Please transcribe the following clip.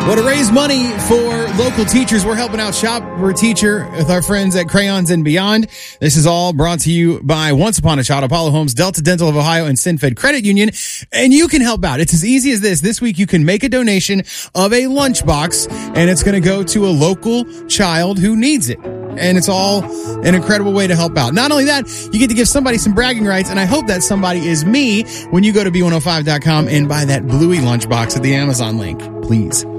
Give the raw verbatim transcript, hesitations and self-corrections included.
Well, to raise money for local teachers, we're helping out Shop for a Teacher with our friends at Crayons and Beyond. This is all brought to you by Once Upon a Child, Apollo Homes, Delta Dental of Ohio, and SinFed Credit Union. And you can help out. It's as easy as this. This week, you can make a donation of a lunchbox, and it's going to go to a local child who needs it. And it's all an incredible way to help out. Not only that, you get to give somebody some bragging rights, and I hope that somebody is me when you go to B one oh five dot com and buy that Bluey lunchbox at the Amazon link. Please.